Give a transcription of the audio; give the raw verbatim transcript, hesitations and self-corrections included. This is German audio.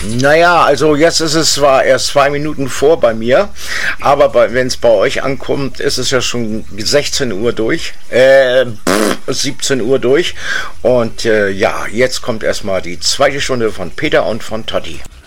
Naja, also jetzt ist es zwar erst zwei Minuten vor bei mir, aber wenn es bei euch ankommt, ist es ja schon sechzehn Uhr durch, äh, pff, siebzehn Uhr durch. Und äh, ja, jetzt kommt erstmal die zweite Stunde von Peter und von Totti.